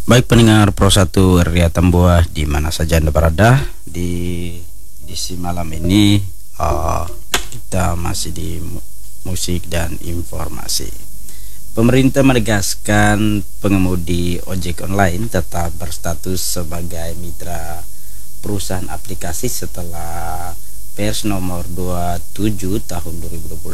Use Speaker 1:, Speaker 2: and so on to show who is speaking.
Speaker 1: Baik pendengar Pro 1 Ria Tambuah di mana saja Anda berada di edisi malam ini, kita masih di musik dan informasi. Pemerintah menegaskan pengemudi ojek online tetap berstatus sebagai mitra perusahaan aplikasi setelah Pers nomor 27 tahun 2020